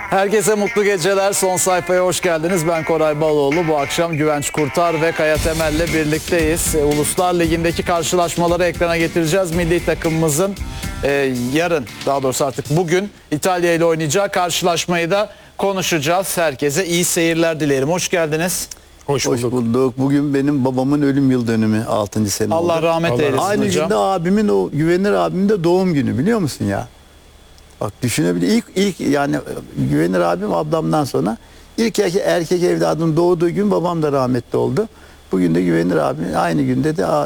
Herkese mutlu geceler. Son sayfaya hoş geldiniz. Ben Koray Baloğlu. Bu akşam Güvenç Kurtar ve Kaya Temel'le birlikteyiz. Uluslar Ligi'ndeki karşılaşmaları ekrana getireceğiz. Milli takımımızın yarın, daha doğrusu artık bugün İtalya ile oynayacağı karşılaşmayı da konuşacağız. Herkese iyi seyirler dilerim. Hoş geldiniz. Hoş bulduk. Bugün benim babamın ölüm yıl dönümü 6. sene oldu. Allah rahmet eylesin Aynı hocam. günde abimin, o Güvenir abimin de doğum günü, biliyor musun ya? Bak düşünebilir. İlk yani Güvenir abim ablamdan sonra ilk erkek evladım doğduğu gün babam da rahmetli oldu. Bugün de Güvenir abim, aynı günde de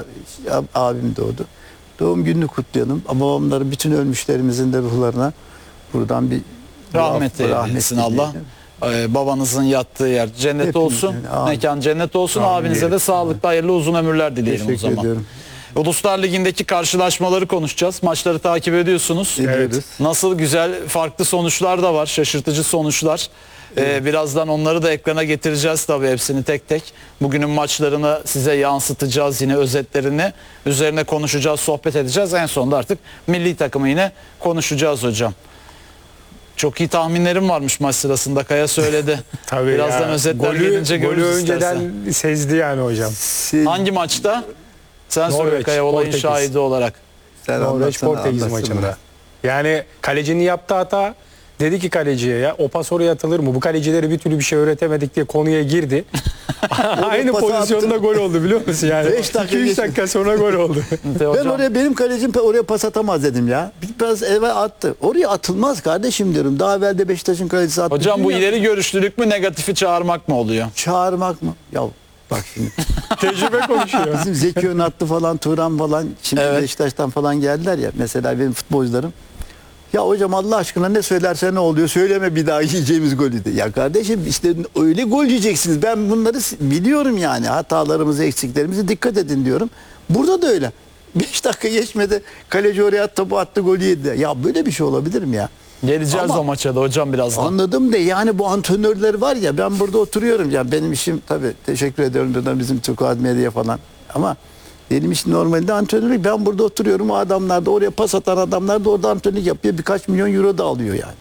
abim doğdu. Doğum gününü kutlayalım. Babamların, bütün ölmüşlerimizin de ruhlarına buradan bir Rahmet eylesin Allah. Babanızın yattığı yer cennet Hepimizin, olsun. amin. Mekan cennet olsun. Amin. Abinize de sağlıklı, hayırlı, uzun ömürler dileyelim o Teşekkür zaman. ediyorum. Uluslar Ligi'ndeki karşılaşmaları konuşacağız. Maçları takip ediyorsunuz. Ediyoruz. Nasıl güzel, farklı sonuçlar da var. Şaşırtıcı sonuçlar. Birazdan onları da ekrana getireceğiz tabii, hepsini tek tek. Bugünün maçlarını size yansıtacağız, yine özetlerini. Üzerine konuşacağız, sohbet edeceğiz. En sonunda artık milli takımı yine konuşacağız hocam. Çok iyi tahminlerim varmış maç sırasında. Kaya söyledi. Tabii Birazdan ya. özetler gelince golü görürüz önceden istersen. sezdi yani hocam. Hangi maçta? Sen söyle Norveç, Kaya, olayın Portekiz. şahidi olarak. Sen Norveç anlatsana, Portekiz anlatsana. maçında. Yani kalecinin yaptığı hata, dedi ki kaleciye, ya o pas oraya atılır mı? Bu kalecileri bir türlü bir şey öğretemedik diye konuya girdi. Aynı pası pozisyonda gol oldu, biliyor musun yani? 5 dakika 2-3 geçti. dakika sonra gol oldu. Ben benim kalecim oraya pas atamaz dedim ya. Biraz eve attı. Oraya atılmaz kardeşim diyorum. Daha evvel de Beşiktaş'ın kalecisi attı. Hocam bu Ya. ileri görüşlülük mü, negatifi çağırmak mı oluyor? Çağırmak mı? Ya bak şimdi. Tecrübe konuşuyor. Bizim Zeki Önatlı falan, Turan falan, şimdi Evet. Beşiktaş'tan falan geldiler ya. Mesela benim futbolcularım. Ya hocam Allah aşkına ne söylerse ne oluyor? Söyleme bir daha yiyeceğimiz golü de. Ya kardeşim işte öyle gol yiyeceksiniz. Ben bunları biliyorum yani. Hatalarımızı, eksiklerimizi dikkat edin diyorum. Burada da öyle. 5 dakika geçmedi. Kaleci oraya topu attı, golü yedi. Ya böyle bir şey olabilir mi ya? Geleceğiz Ama- o maça da hocam birazdan. Anladım da yani bu antrenörler var ya, ben burada oturuyorum ya, benim işim tabii, teşekkür ediyorum buradan bizim Türk Medya falan, ama benim işim normalde antrenörlük. Ben burada oturuyorum, o adamlar da oraya pas atan adamlar da orada antrenörlük yapıyor, birkaç milyon euro da alıyor yani.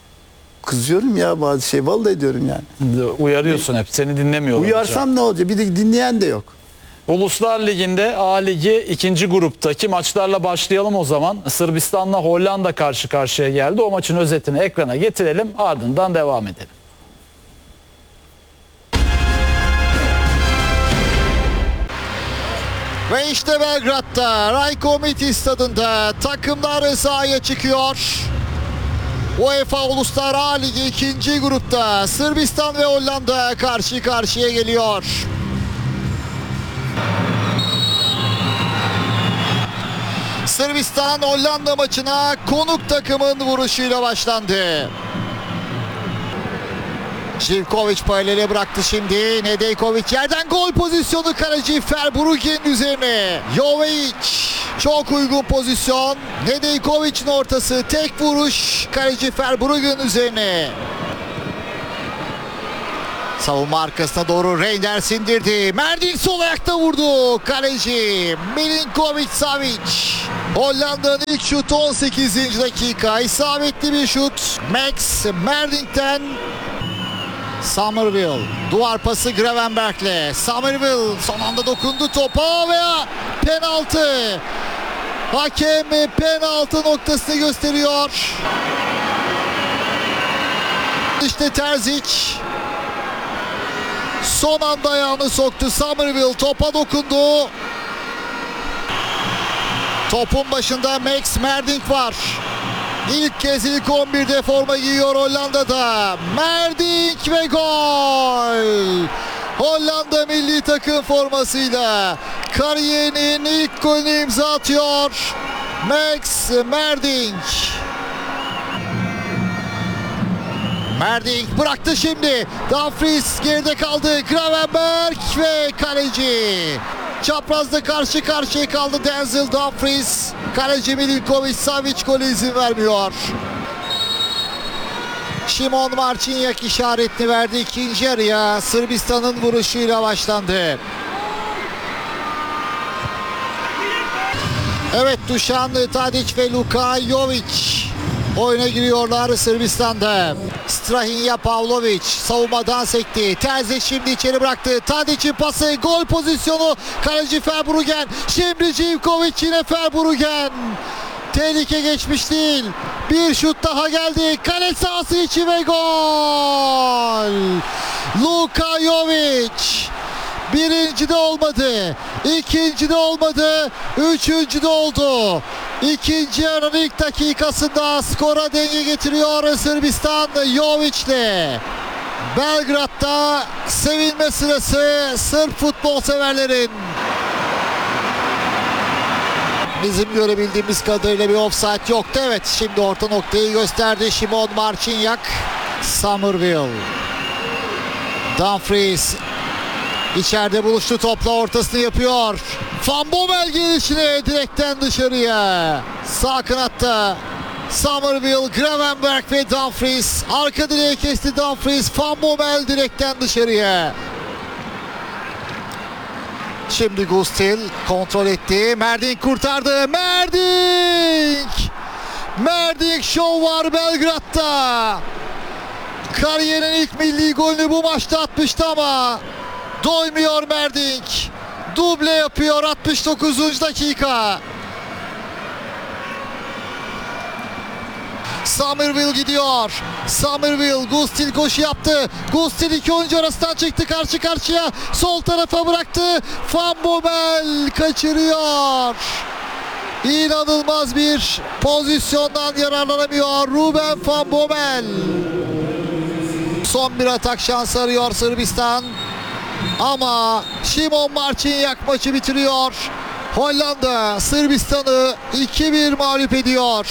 Kızıyorum ya bazı şey, vallahi diyorum yani. Uyarıyorsun hep, seni dinlemiyorum hocam. Uyarsam ne olacak, bir de dinleyen de yok. Uluslar Ligi'nde A Ligi 2. gruptaki maçlarla başlayalım o zaman. Sırbistan'la Hollanda karşı karşıya geldi. O maçın özetini ekrana getirelim, ardından devam edelim. Ve işte Belgrad'da Rajko Mitić stadında takımlar sahaya çıkıyor. UEFA Uluslar A Ligi 2. grupta Sırbistan ve Hollanda karşı karşıya geliyor. Sırbistan Hollanda maçına konuk takımın vuruşuyla başlandı. Živković paralele bıraktı şimdi. Nedeljković yerden gol pozisyonu, kaleci Verbruggen'in üzerine. Jović çok uygun pozisyon. Nedeljković'in ortası, tek vuruş, kaleci Verbruggen'in üzerine. Savunma arkasına doğru Reinders indirdi. Merdin sol ayakta vurdu. Kaleci Milinković Savić. Hollanda'nın ilk şutu 18. dakika. İsabetli bir şut. Max Merdin'ten Somerville. Duvar pası Gravenberg'le. Somerville son anda dokundu topa ve penaltı. Hakem penaltı noktasını gösteriyor. İşte Terzic son anda ayağını soktu. Somerville topa dokundu. Topun başında Max Merdink var. İlk kez ilk 11'de forma giyiyor Hollanda'da. Merdink ve gol! Hollanda milli takım formasıyla kariyerinin ilk golünü imza atıyor Max Merdink. Merdink bıraktı şimdi. Dumfries geride kaldı. Gravenberg ve kaleci. Çaprazda karşı karşıya kaldı Denzel Dumfries. Kaleci Milinković Savić golü izin vermiyor. Šimon Marcinjak işaretini verdi. İkinci yarıya Sırbistan'ın vuruşuyla başlandı. Evet, Dušan Tadić ve Luka Jović oyuna giriyorlar Sırbistan'da. Strahinja Pavlovic savunmadan sekti. Terzic şimdi içeri bıraktı. Tadic'in pası, gol pozisyonu. Kaleci Verbruggen. Şimdi Živkovic, yine Verbruggen. Tehlike geçmiş değil. Bir şut daha geldi. Kale sahası içi ve gol. Luka Jovic. Birinci de olmadı. İkinci de olmadı. Üçüncü de oldu. İkinci yarının ilk dakikasında skora denge getiriyor Sırbistan Jovic'le. Belgrad'da sevinme sırası Sırp futbol severlerin. Bizim görebildiğimiz kadarıyla bir offside yoktu. Evet, şimdi orta noktayı gösterdi Šimon Marcinjak. Summerville. Dumfries içeride buluştu, topla ortasını yapıyor. Van Bommel gelişine direkten dışarıya. Sağ kanatta Summerville, Gravenberg ve Dumfries. Arka direğe kesti Dumfries. Van Bommel direkten dışarıya. Şimdi Gustil kontrol etti. Merdink kurtardı. Merdink şov var Belgrad'da. Kariyerin ilk milli golünü bu maçta atmıştı ama doymuyor Merdink. Duble yapıyor 69. dakika. Summerville gidiyor. Summerville, Gustil koşu yaptı. Gustil iki oyuncu arasından çıktı, karşı karşıya. Sol tarafa bıraktı. Van Bommel kaçırıyor. İnanılmaz bir pozisyondan yararlanamıyor Ruben Van Bommel. Son bir atak şansı arıyor Sırbistan. Ama Šimon Marcinjak maçı bitiriyor. Hollanda Sırbistan'ı 2-1 mağlup ediyor.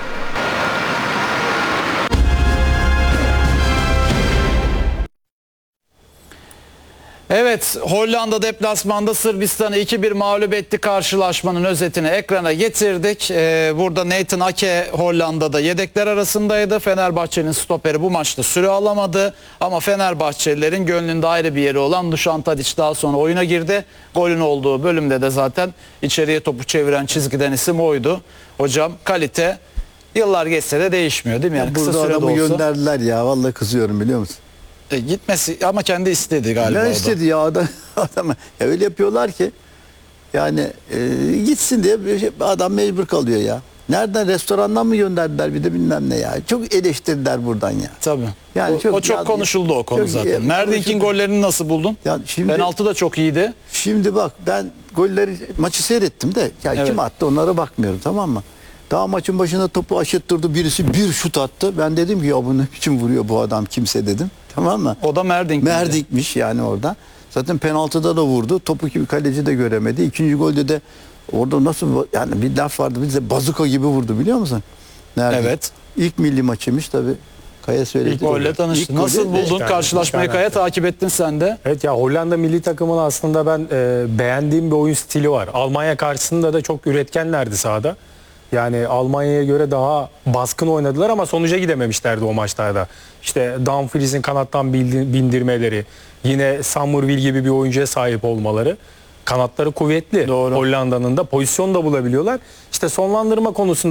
Evet, Hollanda deplasmanda Sırbistan'ı 2-1 mağlup etti. Karşılaşmanın özetini ekrana getirdik. Burada Nathan Ake Hollanda'da yedekler arasındaydı. Fenerbahçe'nin stoperi bu maçta süre alamadı. Ama Fenerbahçelilerin gönlünde ayrı bir yeri olan Dušan Tadić daha sonra oyuna girdi. Golün olduğu bölümde de zaten içeriye topu çeviren çizgiden isim oydu. Hocam, kalite yıllar geçse de değişmiyor değil mi? Yani Burada kısa sürede adamı olsa. gönderdiler ya. Vallahi kızıyorum, biliyor musun? Gitmesi ama kendi istedi galiba. Ne o da. istedi ya adam ya, öyle yapıyorlar ki yani gitsin diye adam mecbur kalıyor ya. Nereden, restorandan mı gönderdiler bir de bilmem ne ya. Çok eleştirdiler buradan ya. Tabii. Yani O çok konuşuldu o konu çok zaten. Merdink'in konuşuldu. gollerini nasıl buldun? Yani şimdi, Penaltı da çok iyiydi. şimdi bak, ben golleri, maçı seyrettim de ya Evet. kim attı onlara bakmıyorum, tamam mı? Daha maçın başında topu aşıttırdı, birisi bir şut attı. Ben dedim ki ya bu ne biçim vuruyor bu adam, kimse dedim. Tamam mı? O da Merdink. Merdik'miş yani orada. Zaten penaltıda da vurdu. Topu gibi kaleci de göremedi. İkinci golde de orada nasıl, yani bir laf vardı bize, bazuka gibi vurdu, biliyor musun? Nerede? Evet. İlk milli maçıymış tabii. Kaya söyledi. İlk golle tanıştı. İlk Nasıl golde- buldun tane, karşılaşmayı bir tane. Kaya? Takip ettin sen de. Evet ya, Hollanda milli takımının aslında ben beğendiğim bir oyun stili var. Almanya karşısında da çok üretkenlerdi sahada. Yani Almanya'ya göre daha baskın oynadılar ama sonuca gidememişlerdi o maçlarda. İşte Dumfries'in kanattan bindirmeleri, yine Summerville gibi bir oyuncuya sahip olmaları. Kanatları kuvvetli. Doğru. Hollanda'nın da pozisyon da bulabiliyorlar. İşte sonlandırma konusunda